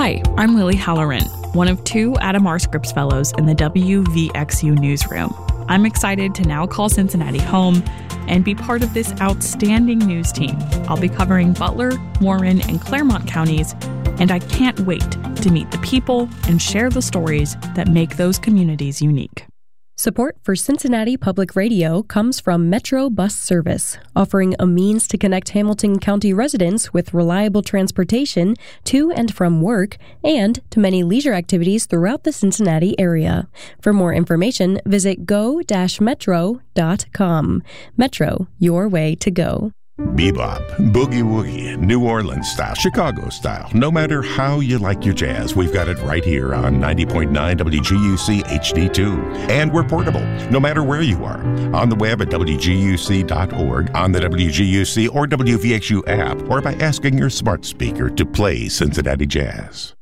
Hi, I'm Lily Halloran, one of two Adam R. Scripps Fellows in the WVXU newsroom. I'm excited to now call Cincinnati home and be part of this outstanding news team. I'll be covering Butler, Warren, and Clermont counties, and I can't wait to meet the people and share the stories that make those communities unique. Support for Cincinnati Public Radio comes from Metro Bus Service, offering a means to connect Hamilton County residents with reliable transportation to and from work and to many leisure activities throughout the Cincinnati area. For more information, visit go-metro.com. Metro, your way to go. Bebop, boogie woogie, New Orleans style, Chicago style. No matter how you like your jazz, we've got it right here on 90.9 WGUC HD2. And we're portable, no matter where you are. On the web at WGUC.org, on the WGUC or WVXU app, or by asking your smart speaker to play Cincinnati Jazz.